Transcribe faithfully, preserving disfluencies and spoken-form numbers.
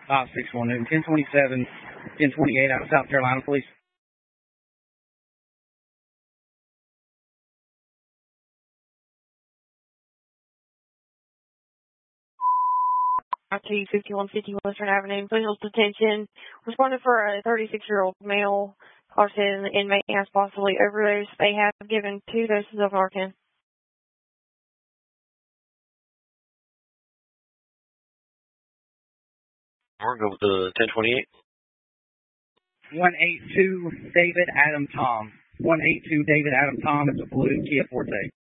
five six one Newton, ten twenty-seven, ten twenty-eight out of South Carolina, please. T fifty-one fifty Western Avenue, please hold attention. Responded for a thirty-six-year-old male. Caller said the inmate has possibly overdosed. They have given two doses of Narcan. We're going to go with the ten twenty-eight. one eight two David Adam Tom. one eight two David Adam Tom. It's a blue Kia Forte.